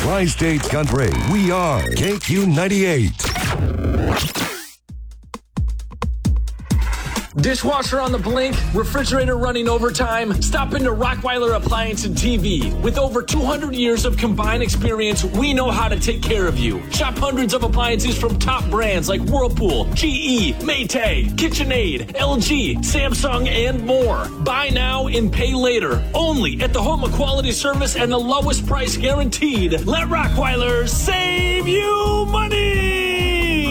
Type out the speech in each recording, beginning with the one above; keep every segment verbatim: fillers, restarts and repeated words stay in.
Tri-States Country. We are K Q ninety-eight. Dishwasher on the blink, refrigerator running overtime. Stop into Rockweiler Appliance and T V. With over two hundred years of combined experience, we know how to take care of you. Shop hundreds of appliances from top brands like Whirlpool, G E, Maytag, KitchenAid, L G, Samsung, and more. Buy now and pay later. Only at the home of quality service and the lowest price guaranteed. Let Rockweiler save you money!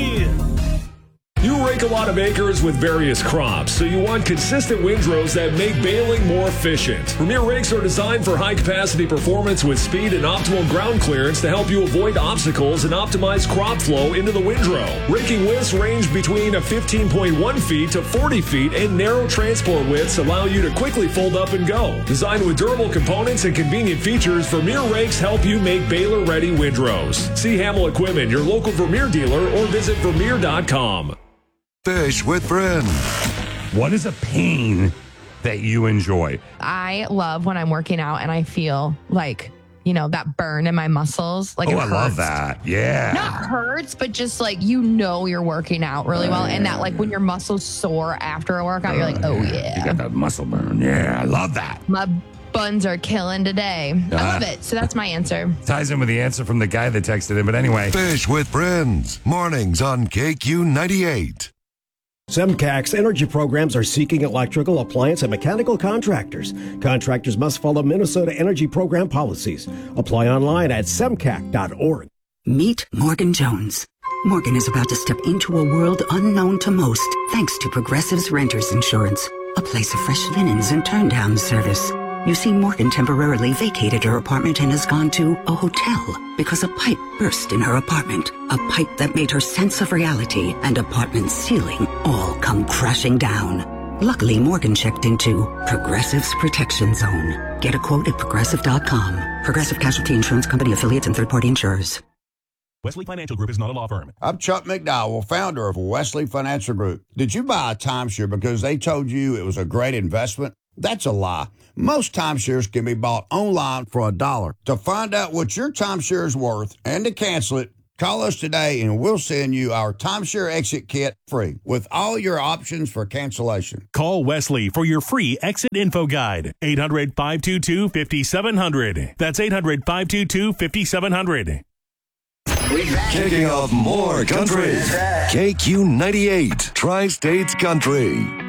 You rake a lot of acres with various crops, so you want consistent windrows that make baling more efficient. Premier rakes are designed for high-capacity performance with speed and optimal ground clearance to help you avoid obstacles and optimize crop flow into the windrow. Raking widths range between a fifteen point one feet to forty feet, and narrow transport widths allow you to quickly fold up and go. Designed with durable components and convenient features, Vermeer rakes help you make baler-ready windrows. See Hamill Equipment, your local Vermeer dealer, or visit Vermeer dot com. Fish with Friends. What is a pain that you enjoy? I love when I'm working out and I feel like, you know, that burn in my muscles. Like oh, it I hurts. love that. Yeah. Not hurts, but just like, you know, you're working out really well. And that, like, when your muscles sore after a workout, you're like, oh, yeah. You got that muscle burn. Yeah, I love that. My buns are killing today. I love it. So that's my answer. Ties in with the answer from the guy that texted in. But anyway. Fish with Friends. Mornings on K Q ninety-eight. SEMCAC's energy programs are seeking electrical, appliance, and mechanical contractors. Contractors must follow Minnesota energy program policies. Apply online at semcac dot org. Meet Morgan Jones. Morgan is about to step into a world unknown to most, thanks to Progressive's Renters Insurance, a place of fresh linens and turn-down service. You see, Morgan temporarily vacated her apartment and has gone to a hotel because a pipe burst in her apartment. A pipe that made her sense of reality and apartment ceiling all come crashing down. Luckily, Morgan checked into Progressive's Protection Zone. Get a quote at progressive dot com. Progressive Casualty Insurance Company affiliates and third-party insurers. Wesley Financial Group is not a law firm. I'm Chuck McDowell, founder of Wesley Financial Group. Did you buy a timeshare because they told you it was a great investment? That's a lie. Most timeshares can be bought online for a dollar. To find out what your timeshare is worth and to cancel it, call us today and we'll send you our timeshare exit kit free with all your options for cancellation. Call Wesley for your free exit info guide. eight hundred, five two two, five seven zero zero. That's eight hundred, five two two, five seven zero zero. Kicking off more country. K Q ninety-eight. Tri-States Country.